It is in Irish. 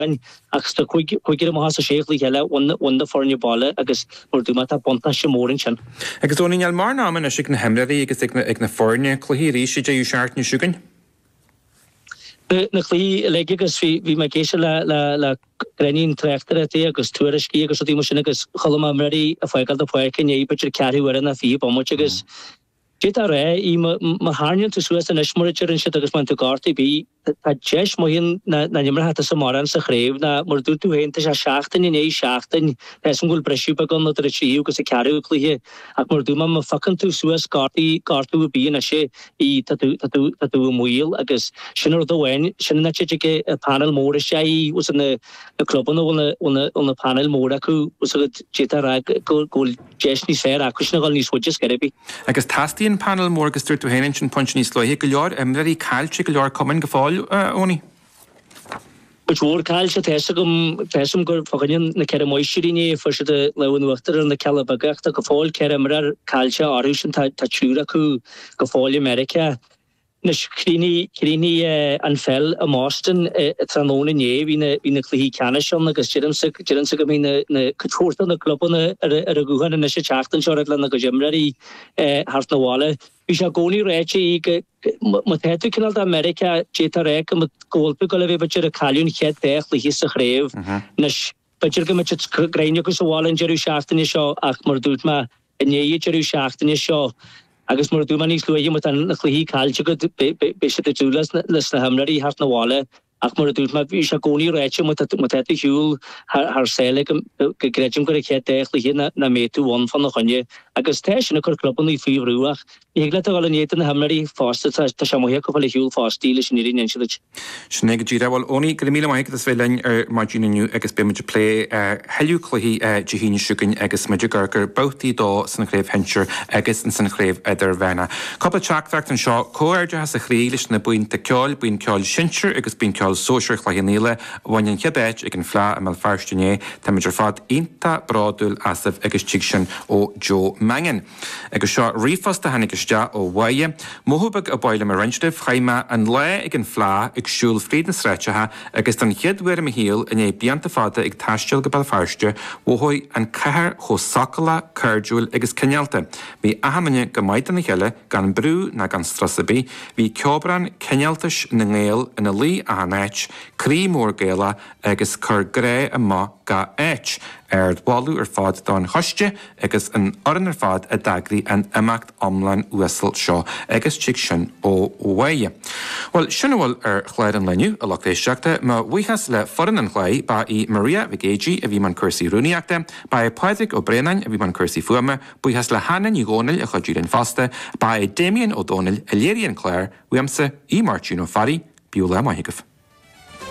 Axta chuigir má a séchlí heile wanda forne balle agus mordúma a bonta sem mórin sin. Agus óníal mar náman a sig na hemraí agus ag na forne chluhíí sé dé seart na sugan? Na chlí legus hí me géise le grenín trechtar a agus tuairiscí agus dí sin agus cholam marí a foiáil a foiicin é beidir ceirhhar na fí bommo agus Dé a ré í ma hánion tú suas an ismoritir an si agus man tú gartaí bí a jeis mo hinn na nimmer hat a samaran sa chréf na mar dú tú hénta a seachtain in é seachtain sem gúil breisiú bagan na tríú agus a ceú chluthe ach mar dú ma facan tú suas gartú bí na sé í tatú muil agus sinnar dohain sin na ke panel mór sé í us na clubban na panel mór acu us dé a ra gúil jeisní sé acu na gal ní switches gebi. Agus tastíon panel mór agus stúirtú héann sin punch níos loithe go leor imraí caiilte go leor cumann go fáil óní. Búór cáil se teism gur fogainn na ceir moisiíní fu se de lehanhachtar an na celabagacht a go fáil ceir mar cáilte áú sin tá trúra acu go fáil America. Nes críní an fel a Máston tróna né hí na chluhí ceanisiom agus jiran sa go mí na coúirta na clubban ar a gúhan na sé teachtan seo le na go jimraí hart na bháile. Bhí se gcóí réite má teú cinál America dé a ré go ggópa go le bh beidir a caiún chead bech le hí a chréibh nes beidir go gréine go sa bháin jeú seachtainine seo ach mar dút me ané jeú seachtainine seo. Agus mar dúman níos luige mat an na chluhí cáilte go be se de dúlas les na hamraí hart na bháile ach mar dút me bhí se gcóí réite mat hiúil haar séle go greidim go ché deich le na méúháin fan na chunne agus te sin chu clubban í fríomhrúach ag le gáil néta na hamraí fásta tá se mohé go le hiúil fástíle sin irí si. Sinné go ddíra bhil óní go míle maiige is bhélein ar marginniu agus be muidir lé heú chluhí de híine sugan agus muidir gurgur boutí dó san chréibh henseir agus an san chréibh idir bhena. Coppla teachtacht an seo cóirde has a chrílis na buinte ceáil buin ceáil sinseir agus buin ceáil sóisiir chluhéile bhain chebéit ag an phlá am farstine tá muidir fad ionta bráúil asah agus tí sin ó Joe Mangan. Agus seo rifasta hanig iste ó bhaie, móthúbag a baile mar rinsdih chaime an le ag an phlá ag siúil fríd na sráitethe agus an chiadhuiir a híal in é bíanta fada ag taisteil go balfarste óthóid an cethir cho sacala cardúil agus cenealta. Bhí ahamane go maid an cheile gan brú na gan strasabí, bhí ceobran cenealtais na ngéal ina lí a hanéit, crí mór géala agus chur gré a má ga éit. Bháú ar fád dá an choiste agus an oran ar fád a dagrií an imacht omlain uasal seo agus tí sin ó bhaie. Well, sinna bhfuil ar chléir an leniu a lechléisteachta má bhuichas le foran an chléid ba í Maria Vigégi a bhí man cuasaí rúniaachta, ba é Pádraig ó Brénain a bhí man cuasaí fuama, buchas le Hanan i gcónail a chudírin fásta, ba é Damien ó Dónail a léiríon chléir, bhuiamsa í Martino Fari, bíú le maithigah.